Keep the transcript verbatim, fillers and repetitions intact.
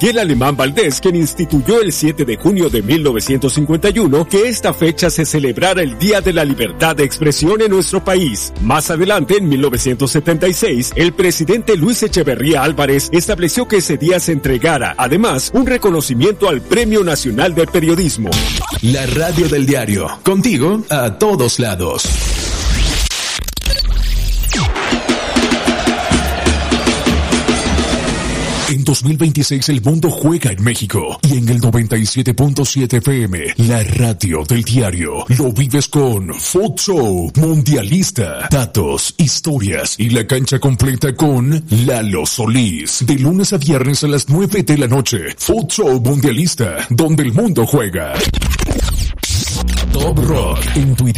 Miguel Alemán Valdés, quien instituyó el siete de junio de mil novecientos cincuenta y uno que esta fecha se celebrara el Día de la Libertad de Expresión en nuestro país. Más adelante, en mil novecientos setenta y seis, el presidente Luis Echeverría Álvarez estableció que ese día se entregara, además, un reconocimiento al Premio Nacional de Periodismo. La radio del diario, contigo a todos lados. En dos mil veintiséis el mundo juega en México y en el noventa y siete punto siete F M, la radio del diario, lo vives con Futsal Mundialista. Datos, historias y la cancha completa con Lalo Solís. De lunes a viernes a las nueve de la noche, Futsal Mundialista, donde el mundo juega. Top Rock en tu